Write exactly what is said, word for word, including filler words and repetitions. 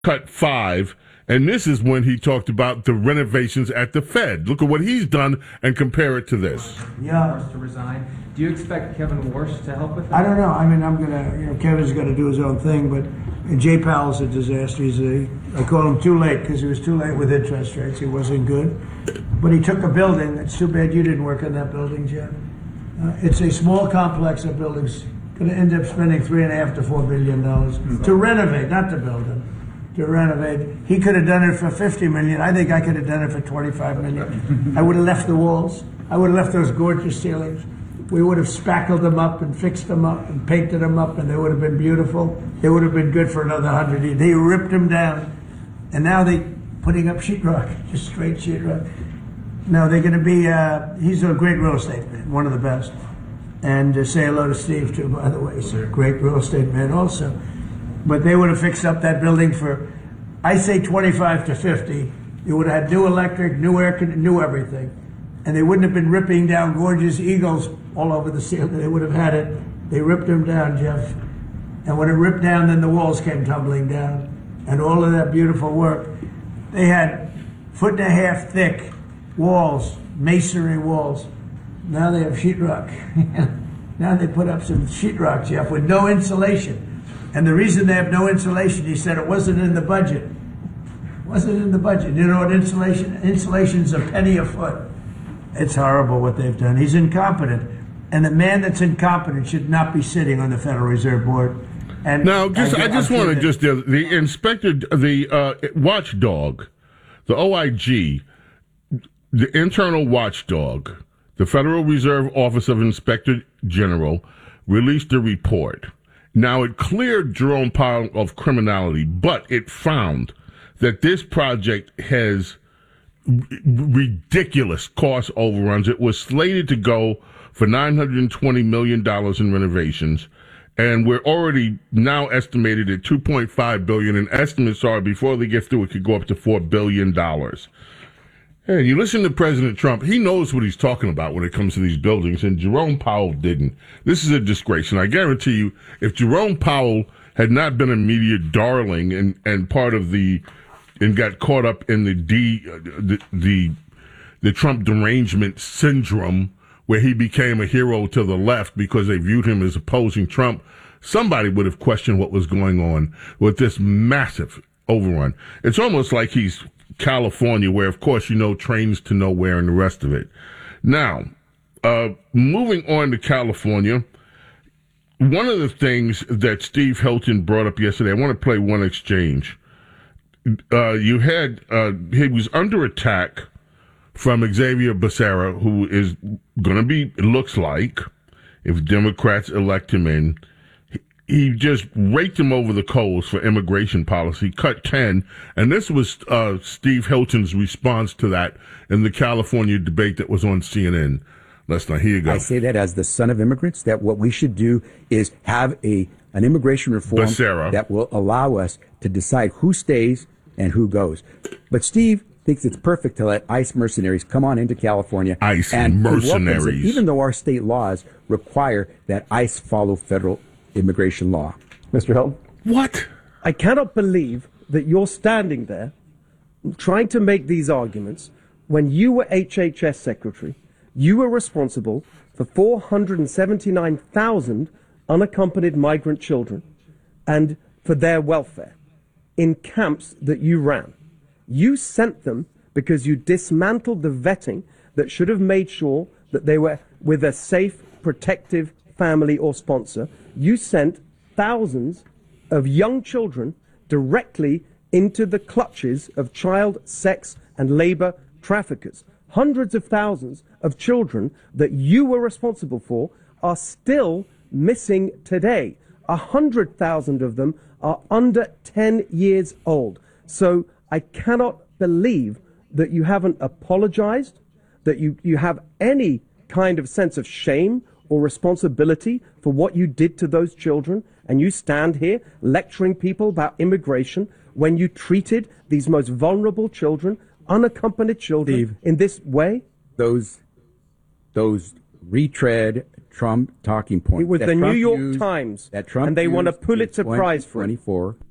cut five. And this is when he talked about the renovations at the Fed. Look at what he's done and compare it to this. Yeah. To resign. Do you expect Kevin Warsh to help with that? I don't know. I mean, I'm gonna. You know, Kevin's got to do his own thing, but Jay Powell's a disaster. He's a. I call him too late because he was too late with interest rates. He wasn't good, but he took a building. It's too bad you didn't work on that building, Jeff. Uh, it's a small complex of buildings. Going to end up spending three and a half to four billion dollars mm-hmm. to renovate, not to build them. To renovate. He could have done it for fifty million. I think I could have done it for twenty-five million. I would have left the walls. I would have left those gorgeous ceilings. We would have spackled them up and fixed them up and painted them up, and they would have been beautiful. They would have been good for another hundred years. They ripped them down, and now they putting up sheetrock, just straight sheetrock. No, they're going to be. Uh, he's a great real estate man, one of the best. And uh, say hello to Steve too, by the way. He's a great real estate man also. But they would have fixed up that building for, I say twenty-five to fifty. It would have had new electric, new air, new everything. And they wouldn't have been ripping down gorgeous eagles all over the ceiling. They would have had it. They ripped them down, Jeff. And when it ripped down, then the walls came tumbling down. And all of that beautiful work. They had foot and a half thick walls, masonry walls. Now they have sheetrock. Now they put up some sheetrock, Jeff, with no insulation. And the reason they have no insulation, he said it wasn't in the budget. It wasn't in the budget. You know what insulation? Insulation's a penny a foot. It's horrible what they've done. He's incompetent. And the man that's incompetent should not be sitting on the Federal Reserve Board. And now, just I, I just want to just uh, the inspector, the uh, watchdog, the O I G, the internal watchdog, the Federal Reserve Office of Inspector General, released a report. Now, it cleared Jerome Powell of criminality, but it found that this project has r- ridiculous cost overruns. It was slated to go for nine hundred twenty million dollars in renovations, and we're already now estimated at two point five billion dollars, and estimates are before they get through, it could go up to four billion dollars. Hey, you listen to President Trump, he knows what he's talking about when it comes to these buildings, and Jerome Powell didn't. This is a disgrace, and I guarantee you, if Jerome Powell had not been a media darling and, and part of the, and got caught up in the, D, uh, the, the, the Trump derangement syndrome, where he became a hero to the left because they viewed him as opposing Trump, somebody would have questioned what was going on with this massive overrun. It's almost like he's California, where, of course, you know, trains to nowhere and the rest of it. Now, uh, moving on to California, one of the things that Steve Hilton brought up yesterday, I want to play one exchange. Uh, you had, uh, he was under attack from Xavier Becerra, who is going to be, it looks like, if Democrats elect him in, he just raked him over the coals for immigration policy, cut ten, and this was uh, Steve Hilton's response to that in the California debate that was on C N N. Let's not, here you go. I say that as the son of immigrants, that what we should do is have a an immigration reform Becerra. that will allow us to decide who stays and who goes. But Steve thinks it's perfect to let ICE mercenaries come on into California. ICE and mercenaries. It, even though our state laws require that ICE follow federal immigration law. Mister Hilton? What? I cannot believe that you're standing there trying to make these arguments when you were H H S Secretary. You were responsible for four hundred seventy-nine thousand unaccompanied migrant children and for their welfare in camps that you ran. You sent them because you dismantled the vetting that should have made sure that they were with a safe, protective family or sponsor. You sent thousands of young children directly into the clutches of child sex and labor traffickers. Hundreds of thousands of children that you were responsible for are still missing today. A hundred thousand of them are under ten years old. So I cannot believe that you haven't apologized, that you, you have any kind of sense of shame or responsibility for what you did to those children, and you stand here lecturing people about immigration when you treated these most vulnerable children, unaccompanied children, Steve, in this way? Those, those retread Trump talking points. It was that the Trump New York used, Times, that Trump and they won a used Pulitzer in Prize for it. twenty twenty-four